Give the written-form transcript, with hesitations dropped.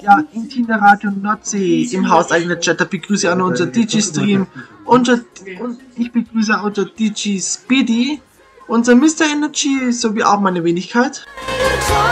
wieder in Tinder Radio Nordsee im hauseigenen Chat. Da begrüße ich auch noch unser DJ-Stream und ich begrüße auch unser DJ Speedy, unser Mr. Energy sowie auch meine Wenigkeit.